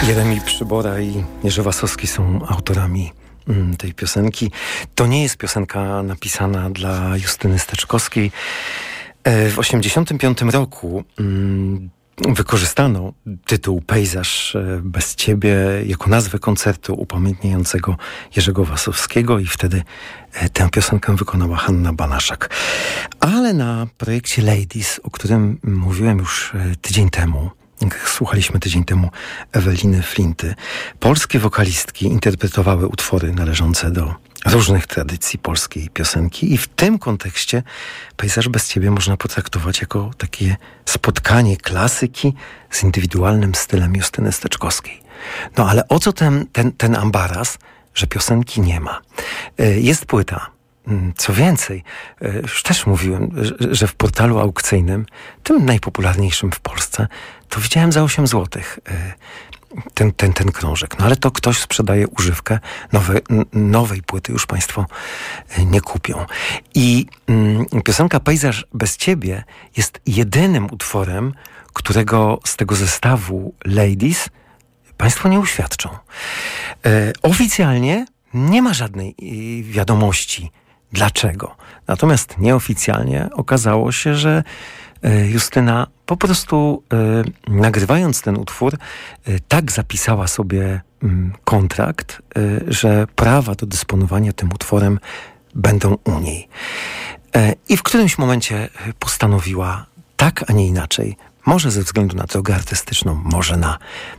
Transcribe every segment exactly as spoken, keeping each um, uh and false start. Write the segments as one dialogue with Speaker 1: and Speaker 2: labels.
Speaker 1: Jeremi Przybora i Jerzy Wasowski są autorami mm, tej piosenki. To nie jest piosenka napisana dla Justyny Steczkowskiej. E, w osiemdziesiątym piątym roku mm, wykorzystano tytuł Pejzaż bez ciebie jako nazwę koncertu upamiętniającego Jerzego Wasowskiego i wtedy e, tę piosenkę wykonała Hanna Banaszak. Ale na projekcie Ladies, o którym mówiłem już e, tydzień temu, słuchaliśmy tydzień temu Eweliny Flinty, polskie wokalistki interpretowały utwory należące do różnych tradycji polskiej piosenki i w tym kontekście Pejzaż bez ciebie można potraktować jako takie spotkanie klasyki z indywidualnym stylem Justyny Steczkowskiej. No ale o co ten, ten, ten ambaras, że piosenki nie ma? Jest płyta. Co więcej, już też mówiłem, że w portalu aukcyjnym, tym najpopularniejszym w Polsce, to widziałem za osiem złotych ten, ten, ten krążek. No ale to ktoś sprzedaje używkę, nowe, nowej płyty już państwo nie kupią. I mm, piosenka Pejzaż bez ciebie jest jedynym utworem, którego z tego zestawu Ladies państwo nie uświadczą. E, oficjalnie nie ma żadnej wiadomości, dlaczego. Natomiast nieoficjalnie okazało się, że Justyna po prostu y, nagrywając ten utwór y, tak zapisała sobie y, kontrakt, y, że prawa do dysponowania tym utworem będą u niej. Y, I w którymś momencie postanowiła tak, a nie inaczej, może ze względu na drogę artystyczną, może na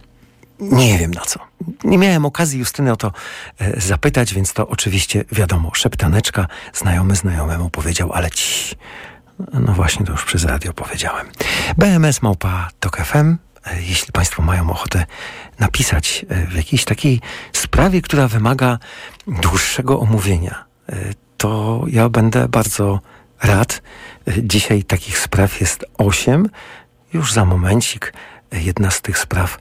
Speaker 1: nie wiem na co. Nie miałem okazji Justyny o to e, zapytać, więc to oczywiście wiadomo, szeptaneczka, znajomy znajomemu powiedział, ale ci... No właśnie, to już przez radio powiedziałem. B M S małpa tok F M. E, jeśli państwo mają ochotę napisać e, w jakiejś takiej sprawie, która wymaga dłuższego omówienia, e, to ja będę bardzo rad. E, dzisiaj takich spraw jest osiem. Już za momencik e, jedna z tych spraw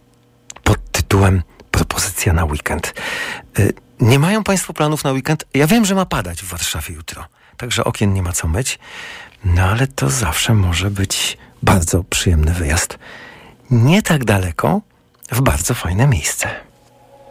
Speaker 1: pod tytułem Propozycja na weekend. Nie mają państwo planów na weekend? Ja wiem, że ma padać w Warszawie jutro, także okien nie ma co myć, no ale to zawsze może być bardzo przyjemny wyjazd. Nie tak daleko, w bardzo fajne miejsce.